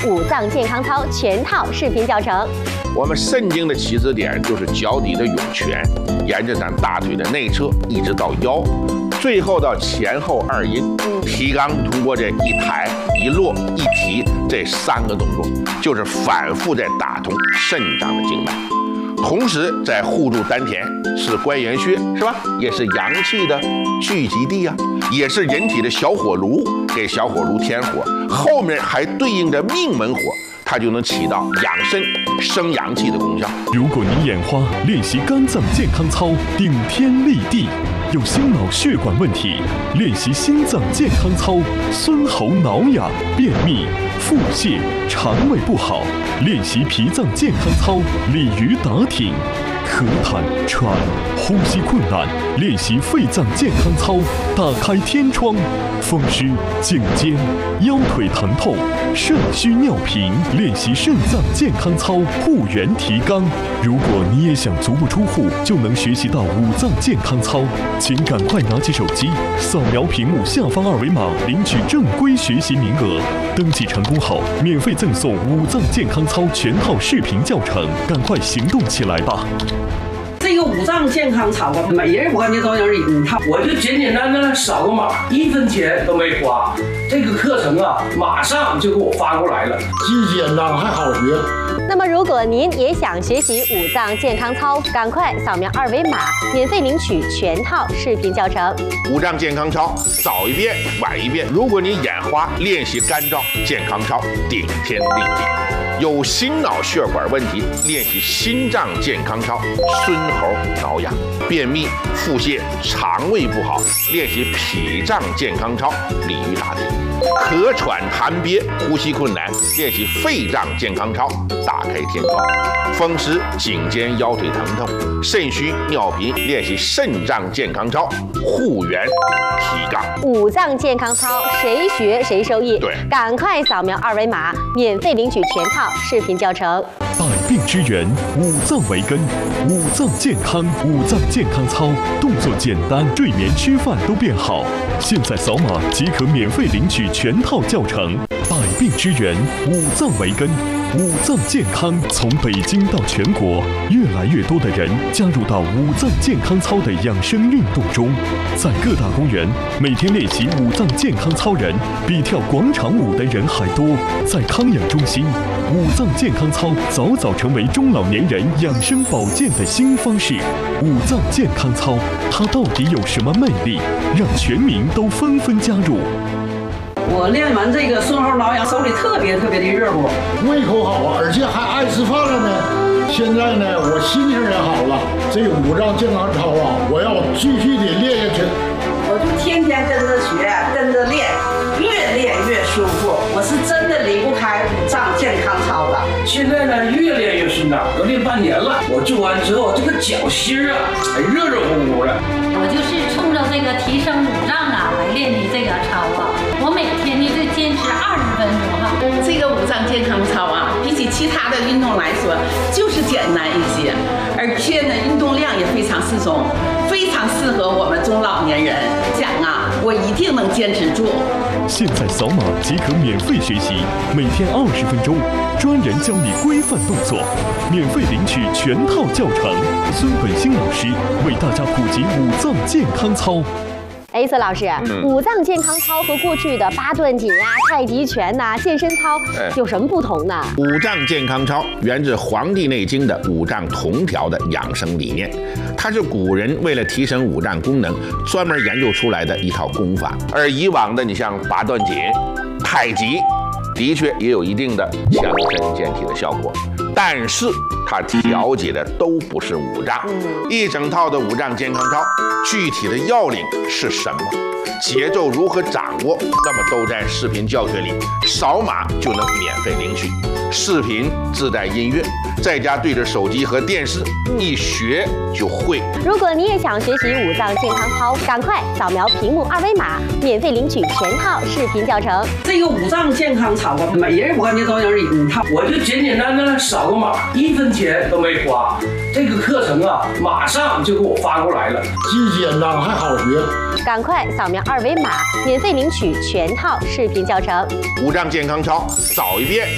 五脏健康操全套视频教程。 我们肾经的起始点就是脚底的涌泉，沿着咱大腿的内侧一直到腰，最后到前后二阴。提肛通过这一抬一落一提这3个动作，就是反复在打通肾脏的经脉。同时在护住丹田，是关元穴，是吧？也是阳气的聚集地啊，也是人体的小火炉，给小火炉添火。后面还对应着命门火，它就能起到养肾、生阳气的功效。 如果你眼花，练习肝脏健康操，顶天立地；有心脑血管问题，练习心脏健康操，酸喉挠痒、便秘、腹泻、肠胃不好，练习脾脏健康操，鲤鱼打挺。咳痰、喘、呼吸困难，练习肺脏健康操，打开天窗；风湿、颈肩、腰腿疼痛、肾虚尿频，练习肾脏健康操，护元提肛。如果你也想足不出户就能学习到五脏健康操，请赶快拿起手机，扫描屏幕下方2维码，领取正规学习名额。登记成功后，免费赠送五脏健康操全套视频教程，赶快行动起来吧！ 这个五脏健康操啊，每人我感觉都有一套， 我就简简单单扫个码，1分钱都没花。这个课程啊，马上就给我发过来了， 既简单还好学。 那么，如果您也想学习五脏健康操，赶快扫描2维码，免费领取全套视频教程。 五脏健康操早一遍晚一遍。如果你眼花，练习肝脏健康操，顶天立地。有心脑血管问题，练习心脏健康操，孙喉挠痒；便秘、腹泻、肠胃不好，练习脾脏健康操，鲤鱼打挺；咳喘痰憋、呼吸困难，练习肺脏健康操，打开天窗；风湿、颈肩、腰腿疼痛、肾虚尿频，练习肾脏健康操，护元提肛。 五脏健康操，谁学谁受益。 对， 赶快扫描2维码，免费领取全套视频教程。 百病之源，五脏为根，五脏健康，五脏健康操，动作简单，睡眠、吃饭都变好。现在扫码即可免费领取全套教程。百病之源，五脏为根，五脏健康。从北京到全国，越来越多的人加入到五脏健康操的养生运动中。在各大公园，每天练习五脏健康操人比跳广场舞的人还多。在康养中心，五脏健康操早早成为中老年人养生保健的新方式。五脏健康操，它到底有什么魅力，让全民都纷纷加入？ 我练完这个孙猴挠痒，手里特别的热乎， 胃口好，而且还爱吃饭了呢。现在呢，我心情也好了。这五脏健康操啊，我要继续的练下去。 我就天天跟着学，跟着练，越练越舒服。我是真的离不开五脏健康操了。 现在呢，越练越顺当，都练半年了。我做完之后，这个脚心啊，还热乎乎的。 我就是冲着这个提升五脏啊来练的这个操啊。我每天呢就坚持20分钟哈。 这个五脏健康操啊，比起其他的运动来说，就是简单一些，而且呢，运动量也非常适中，非常适合我们中老年人。讲啊，我一定能坚持住。 现在扫码即可免费学习，每天20分钟，专人教你规范动作，免费领取全套教程。孙本兴老师为大家普及五脏健康操。 孙老师，五脏健康操和过去的八段锦啊、太极拳呐、健身操有什么不同呢？ 五脏健康操源自《黄帝内经》的五脏同调的养生理念，它是古人为了提升五脏功能专门研究出来的一套功法。而以往的你像八段锦、太极，的确也有一定的强身健体的效果，但是它调节的都不是五脏。一整套的五脏健康操，具体的要领是什么？节奏如何掌握？那么都在视频教学里，扫码就能免费领取。视频自带音乐，在家对着手机和电视，一学就会。 如果你也想学习五脏健康操，赶快扫描屏幕2维码，免费领取全套视频教程。 这个五脏健康操啊，每人我感觉都有一套， 我就简简单单扫个码，1分钱都没花。这个课程啊，马上就给我发过来了， 既简单还好学。 赶快扫描2维码，免费领取全套视频教程。 五脏健康操早一遍